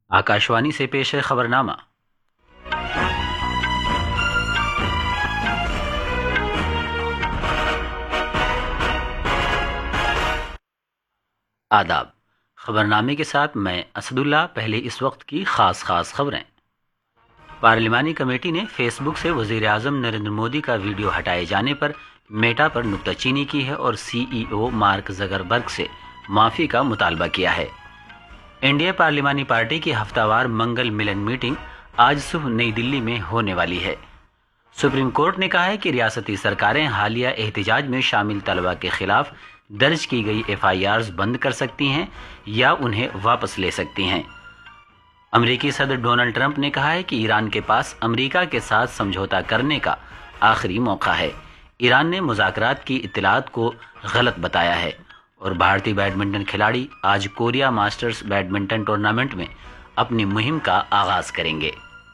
आकाशवाणी से पेश है खबरनामा। आदाब। खबरनामे के साथ मैं असदुल्ला। पहले इस वक्त की खास खबरें। पार्लिमानी कमेटी ने फेसबुक से वजीर आजम नरेंद्र मोदी का वीडियो हटाए जाने पर मेटा पर नुक्ताचीनी की है और CEO मार्क जकरबर्ग से माफी का मुतालबा किया है। इंडिया पार्लिमानी पार्टी की हफ्तावार मंगल मिलन मीटिंग आज सुबह नई दिल्ली में होने वाली है। सुप्रीम कोर्ट ने कहा है कि रियासती सरकारें हालिया एहतजाज में शामिल तलबा के खिलाफ दर्ज की गई FIRs बंद कर सकती हैं या उन्हें वापस ले सकती हैं। अमेरिकी सदर डोनाल्ड ट्रंप ने कहा है कि ईरान के पास अमेरिका के साथ समझौता करने का आखिरी मौका है। ईरान ने मुज़ाकरात की इत्तलात को गलत बताया है। और भारतीय बैडमिंटन खिलाड़ी आज कोरिया मास्टर्स बैडमिंटन टूर्नामेंट में अपनी मुहिम का आगाज करेंगे।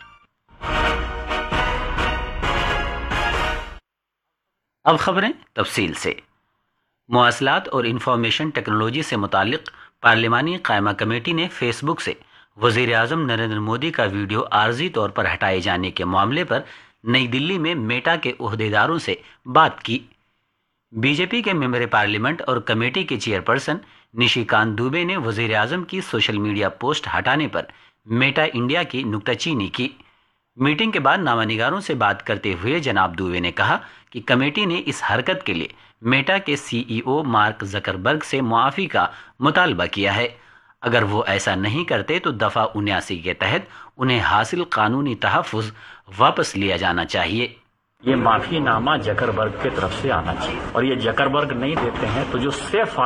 अब खबरें तफसील से। मवासलात और इंफॉर्मेशन टेक्नोलॉजी से मुतालिक पार्लिमानी कायमा कमेटी ने फेसबुक से वजीर आजम नरेंद्र मोदी का वीडियो आर्जी तौर पर हटाए जाने के मामले पर नई दिल्ली में मेटा के ओहदेदारों से बात की। बीजेपी के मेंबर पार्लियामेंट और कमेटी के चेयरपर्सन निशिकांत दुबे ने वजीर आजम की सोशल मीडिया पोस्ट हटाने पर मेटा इंडिया की नुक्ताचीनी की। मीटिंग के बाद नामानिगारों से बात करते हुए जनाब दुबे ने कहा कि कमेटी ने इस हरकत के लिए मेटा के CEO मार्क जकरबर्ग से मुआफ़ी का मुतालबा किया है। अगर वो ऐसा नहीं करते तो दफ़ा 79 के तहत उन्हें हासिल कानूनी तहफ़्फ़ुज़ वापस लिया जाना चाहिए। ये माफीनामा जकरबर्ग की तरफ से आना चाहिए और ये जकरबर्ग नहीं देते हैं तो जो सेफ